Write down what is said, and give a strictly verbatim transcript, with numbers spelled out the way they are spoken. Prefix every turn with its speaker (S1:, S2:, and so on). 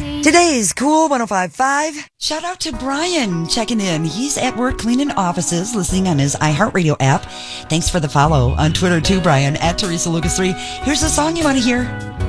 S1: Today's Cool one oh five point five. Shout out to Brian checking in. He's at work cleaning offices, listening on his iHeartRadio app. Thanks for the follow on Twitter too, Brian, at Teresa Lucas three. Here's the song you want to hear.